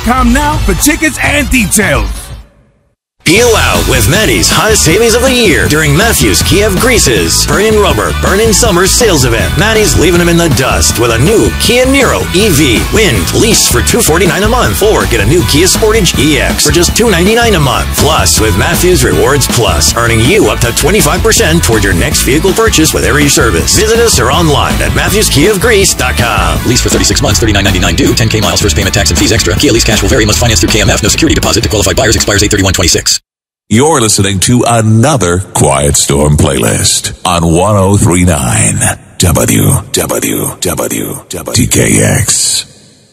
Matthews.com now for tickets and details. Peel out with Maddie's hottest savings of the year during Matthews Kiev Grease's Burning Rubber, Burning Summer sales event. Maddie's leaving them in the dust with a new Kia Niro EV. Wind, lease for $249 a month, or get a new Kia Sportage EX for just $299 a month. Plus, with Matthews Rewards Plus, earning you up to 25% toward your next vehicle purchase with every service. Visit us or online at MatthewsKiaofGreece.com. Lease for 36 months, $39.99 due, 10K miles, first payment, tax and fees extra. Kia lease cash will vary, must finance through KMF, no security deposit to qualified buyers, expires 8/31/26. You're listening to another Quiet Storm playlist on 103.9 WTKX.